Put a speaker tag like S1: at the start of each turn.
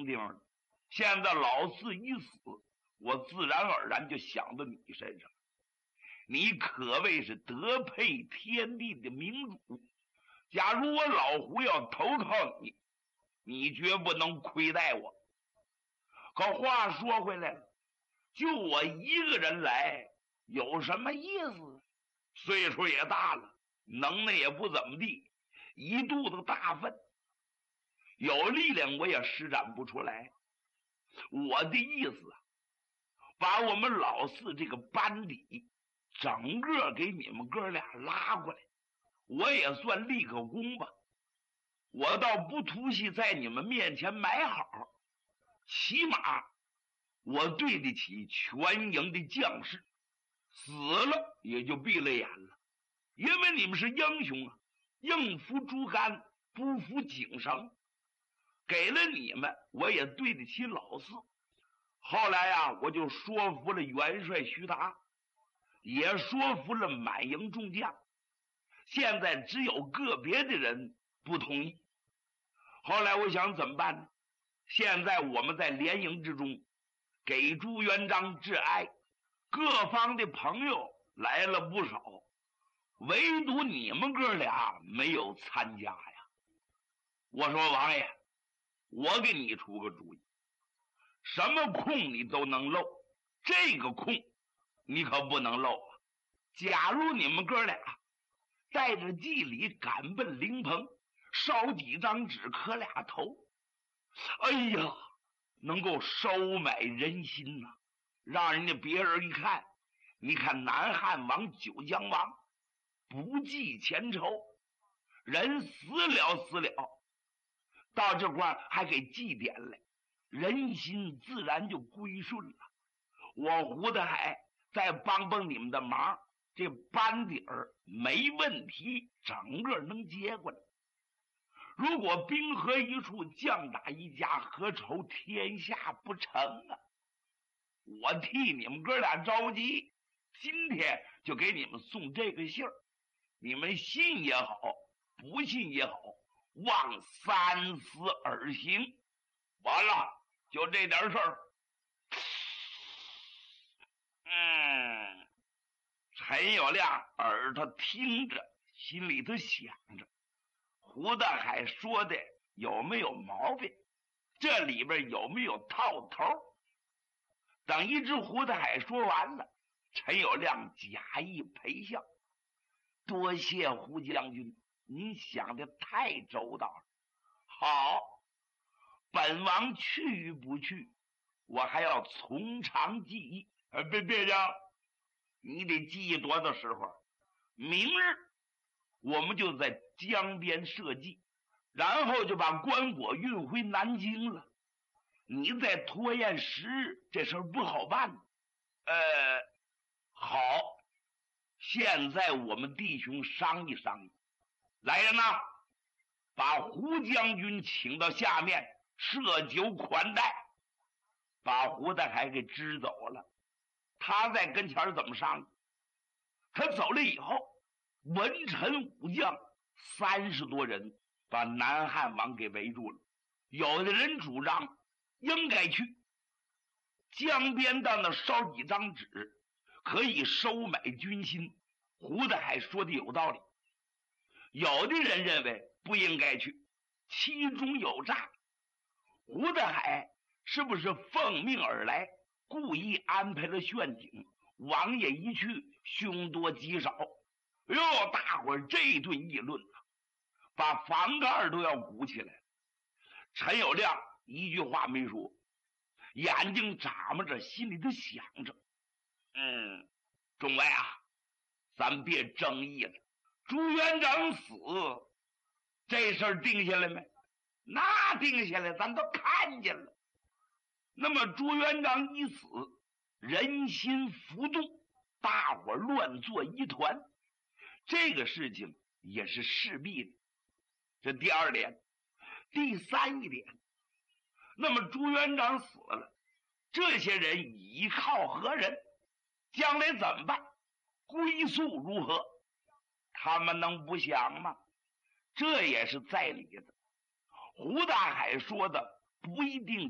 S1: 定的。现在老四已死，我自然而然就想到你身上，你可谓是德配天地的明主。假如我老胡要投靠你，你绝不能亏待我。可话说回来了，就我一个人来有什么意思？岁数也大了，能耐也不怎么地，一肚子大粪，有力量我也施展不出来。我的意思啊，把我们老四这个班底整个给你们哥俩拉过来，我也算立个功吧。我倒不图系在你们面前买好，起码我对得起全营的将士，死了也就闭了眼了。因为你们是英雄啊，应付猪肝不服井绳，给了你们我也对得起老四。后来啊，我就说服了元帅徐达，也说服了满营众将，现在只有个别的人不同意。后来我想怎么办呢？现在我们在联营之中给朱元璋致哀，各方的朋友来了不少，唯独你们哥俩没有参加呀。我说王爷，我给你出个主意，什么空你都能漏，这个空你可不能漏啊。假如你们哥俩带着祭礼赶奔灵棚，烧几张纸磕俩头，哎呀，能够收买人心呐，让人家别人一看，你看南汉王九江王不计前仇，人死了，到这块还给祭奠来，人心自然就归顺了。我胡德海再帮帮你们的忙，这班底儿没问题，整个能接过来。如果兵合一处，将打一家，何愁天下不成啊？我替你们哥俩着急，今天就给你们送这个信儿，你们信也好，不信也好，望三思而行。完了，就这点事儿。陈友谅耳朵听着，心里头想着，胡大海说的有没有毛病？这里边有没有套头？等一直胡大海说完了，陈友谅假意陪笑，多谢胡将军，您想的太周到了。好，本王去与不去，我还要从长计议。别讲，你得记忆多的时候，明日我们就在江边设计，然后就把棺椁运回南京了。你再拖延时日，这事儿不好办。好，现在我们弟兄商议商议。来人呐，把胡将军请到下面设酒款待。把胡大海给支走了。他在跟前怎么商议？他走了以后，文臣武将30多人把南汉王给围住了。有的人主张应该去江边到那烧几张纸，可以收买军心。胡大海说的有道理。有的人认为不应该去，其中有诈。胡大海是不是奉命而来，故意安排了陷阱？王爷一去，凶多吉少。哟，大伙儿这一顿议论啊，把房盖都要鼓起来。陈友谅一句话没说，眼睛眨巴着，心里头想着：众位啊，咱别争议了。朱元璋死，这事儿定下来没？那定下来，咱都看见了。那么朱元璋一死，人心浮动，大伙乱作一团，这个事情也是势必的。这第二点。第三一点，那么朱元璋死了，这些人依靠何人？将来怎么办？归宿如何？他们能不想吗？这也是在理的。胡大海说的不一定